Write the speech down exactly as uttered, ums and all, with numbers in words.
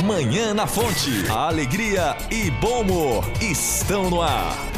Manhã na Fonte. A alegria e bom humor estão no ar.